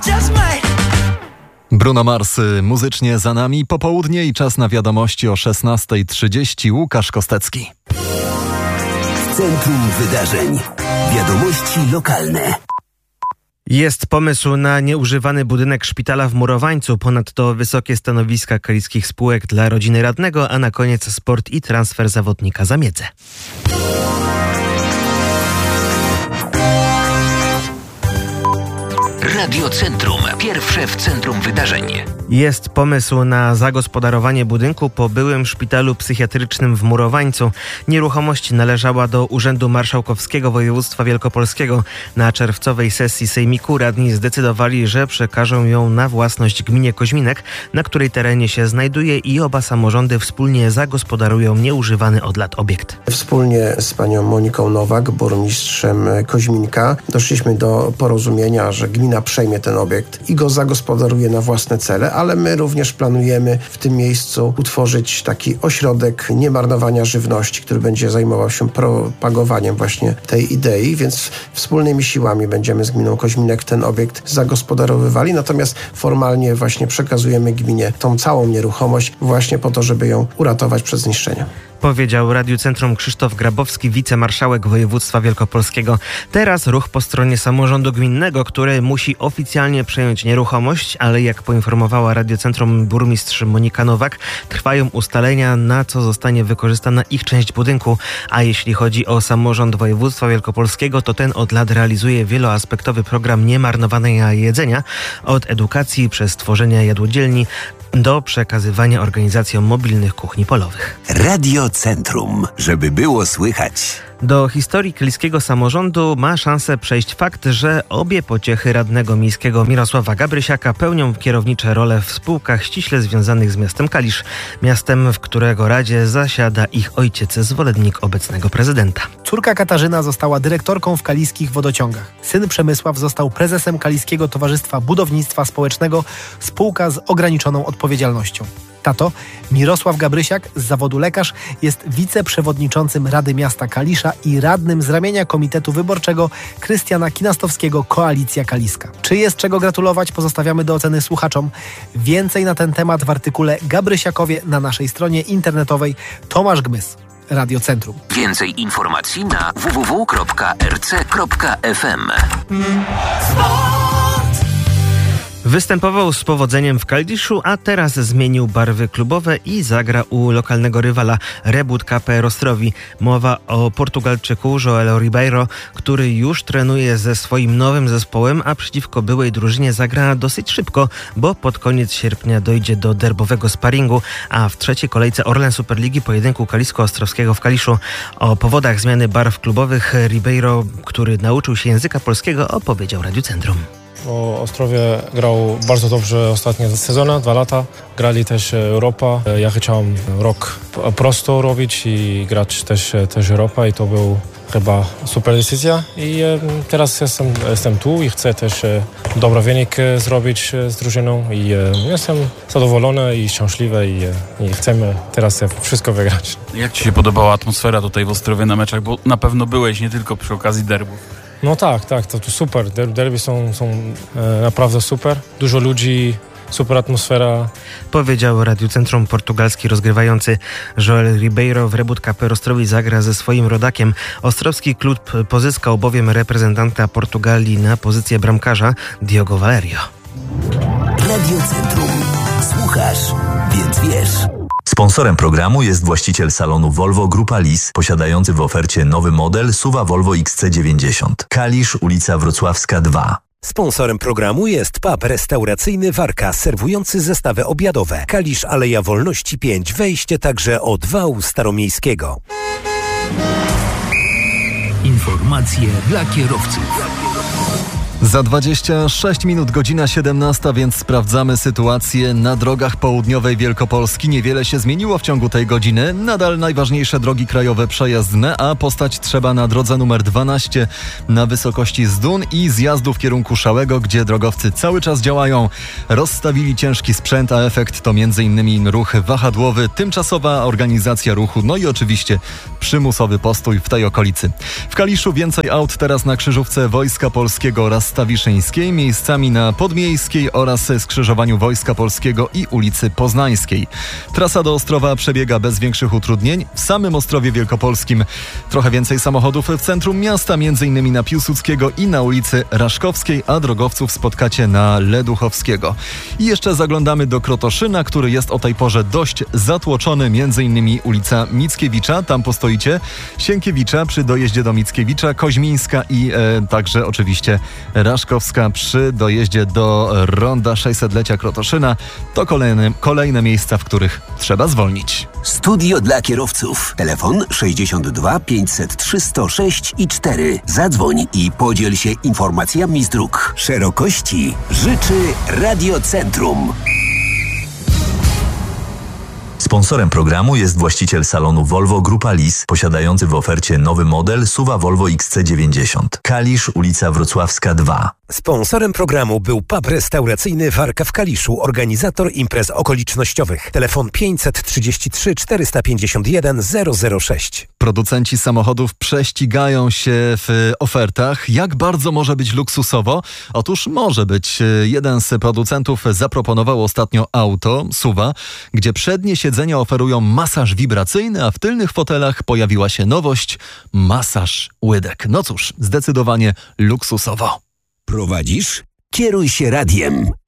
Bruno Mars muzycznie za nami, popołudnie i czas na wiadomości o 16:30. Łukasz Kostecki. W centrum wydarzeń. Wiadomości lokalne. Jest pomysł na nieużywany budynek szpitala w Murowańcu, ponadto wysokie stanowiska kaliskich spółek dla rodziny radnego, a na koniec sport i transfer zawodnika za Miedzę. Radio Centrum. Pierwsze w centrum wydarzeń. Jest pomysł na zagospodarowanie budynku po byłym szpitalu psychiatrycznym w Murowańcu. Nieruchomość należała do Urzędu Marszałkowskiego Województwa Wielkopolskiego. Na czerwcowej sesji sejmiku radni zdecydowali, że przekażą ją na własność gminie Koźminek, na której terenie się znajduje, i oba samorządy wspólnie zagospodarują nieużywany od lat obiekt. Wspólnie z panią Moniką Nowak, burmistrzem Koźminka, doszliśmy do porozumienia, że gmina przejmie ten obiekt i go zagospodaruje na własne cele, ale my również planujemy w tym miejscu utworzyć taki ośrodek niemarnowania żywności, który będzie zajmował się propagowaniem właśnie tej idei, więc wspólnymi siłami będziemy z gminą Koźminek ten obiekt zagospodarowywali, natomiast formalnie właśnie przekazujemy gminie tą całą nieruchomość właśnie po to, żeby ją uratować przed zniszczeniem. Powiedział Radiu Centrum Krzysztof Grabowski, wicemarszałek województwa wielkopolskiego. Teraz ruch po stronie samorządu gminnego, który musi oficjalnie przejąć nieruchomość, ale jak poinformowała Radio Centrum burmistrz Monika Nowak, trwają ustalenia, na co zostanie wykorzystana ich część budynku. A jeśli chodzi o samorząd województwa wielkopolskiego, to ten od lat realizuje wieloaspektowy program niemarnowania jedzenia, od edukacji przez tworzenie jadłodzielni do przekazywania organizacjom mobilnych kuchni polowych. Radio Centrum, żeby było słychać. Do historii kaliskiego samorządu ma szansę przejść fakt, że obie pociechy radnego miejskiego Mirosława Gabrysiaka pełnią kierownicze role w spółkach ściśle związanych z miastem Kalisz, miastem, w którego radzie zasiada ich ojciec, zwolennik obecnego prezydenta. Córka Katarzyna została dyrektorką w kaliskich wodociągach. Syn Przemysław został prezesem Kaliskiego Towarzystwa Budownictwa Społecznego, spółka z ograniczoną odpowiedzialnością. Tato, Mirosław Gabrysiak, z zawodu lekarz, jest wiceprzewodniczącym Rady Miasta Kalisza i radnym z ramienia Komitetu Wyborczego Krystiana Kinastowskiego Koalicja Kaliska. Czy jest czego gratulować, pozostawiamy do oceny słuchaczom. Więcej na ten temat w artykule Gabrysiakowie na naszej stronie internetowej. Tomasz Gmys, Radio Centrum. Więcej informacji na www.rc.fm. Występował z powodzeniem w Kaliszu, a teraz zmienił barwy klubowe i zagra u lokalnego rywala Rebut KP Rostrowi. Mowa o Portugalczyku Joel Ribeiro, który już trenuje ze swoim nowym zespołem, a przeciwko byłej drużynie zagra dosyć szybko, bo pod koniec sierpnia dojdzie do derbowego sparingu, a w trzeciej kolejce Orlen Superligi pojedynku Kalisko-Ostrowskiego w Kaliszu. O powodach zmiany barw klubowych Ribeiro, który nauczył się języka polskiego, opowiedział Radiu Centrum. Bo Ostrowie grał bardzo dobrze ostatnie sezony, 2 lata. Grali też Europa. Ja chciałem rok prosto robić i grać też Europa i to był chyba super decyzja. I teraz jestem tu i chcę też dobry wynik zrobić z drużyną i jestem zadowolony i szczęśliwy i chcemy teraz wszystko wygrać. Jak Ci się podobała atmosfera tutaj w Ostrowie na meczach? Bo na pewno byłeś nie tylko przy okazji derbów. No tak, to super. Derby są naprawdę super. Dużo ludzi, super atmosfera. Powiedział Radiu Centrum portugalski rozgrywający. Joel Ribeiro w Rebut KP Rostrowi zagra ze swoim rodakiem. Ostrowski klub pozyskał bowiem reprezentanta Portugalii na pozycję bramkarza Diogo Valerio. Radio Centrum. Słuchasz, więc wiesz. Sponsorem programu jest właściciel salonu Volvo Grupa Lis, posiadający w ofercie nowy model SUV Volvo XC90. Kalisz, ulica Wrocławska 2. Sponsorem programu jest pub restauracyjny Warka, serwujący zestawy obiadowe. Kalisz, Aleja Wolności 5, wejście także od wału staromiejskiego. Informacje dla kierowców. Za 26 minut, godzina 17, więc sprawdzamy sytuację na drogach południowej Wielkopolski. Niewiele się zmieniło w ciągu tej godziny. Nadal najważniejsze drogi krajowe przejezdne, a postać trzeba na drodze numer 12 na wysokości Zdun i zjazdu w kierunku Szałego, gdzie drogowcy cały czas działają. Rozstawili ciężki sprzęt, a efekt to m.in. ruch wahadłowy, tymczasowa organizacja ruchu, no i oczywiście przymusowy postój w tej okolicy. W Kaliszu więcej aut teraz na krzyżówce Wojska Polskiego oraz Stawiszyńskiej, miejscami na Podmiejskiej oraz skrzyżowaniu Wojska Polskiego i ulicy Poznańskiej. Trasa do Ostrowa przebiega bez większych utrudnień. W samym Ostrowie Wielkopolskim trochę więcej samochodów w centrum miasta, m.in. na Piłsudskiego i na ulicy Raszkowskiej, a drogowców spotkacie na Leduchowskiego. I jeszcze zaglądamy do Krotoszyna, który jest o tej porze dość zatłoczony, m.in. ulica Mickiewicza, tam postoicie, Sienkiewicza przy dojeździe do Mickiewicza, Koźmińska i także oczywiście Raszkowska przy dojeździe do ronda 600-lecia Krotoszyna. To kolejne miejsca, w których trzeba zwolnić. Studio dla kierowców. Telefon 62 503 106 i 4. Zadzwoń i podziel się informacjami z dróg. Szerokości życzy Radiocentrum. Sponsorem programu jest właściciel salonu Volvo Grupa Lis, posiadający w ofercie nowy model SUV Volvo XC90. Kalisz, ulica Wrocławska 2. Sponsorem programu był pub restauracyjny Warka w Kaliszu, organizator imprez okolicznościowych. Telefon 533 451 006. Producenci samochodów prześcigają się w ofertach. Jak bardzo może być luksusowo? Otóż może być. Jeden z producentów zaproponował ostatnio auto, SUV-a, gdzie przednie siedzenia oferują masaż wibracyjny, a w tylnych fotelach pojawiła się nowość – masaż łydek. No cóż, zdecydowanie luksusowo. Prowadzisz? Kieruj się radiem.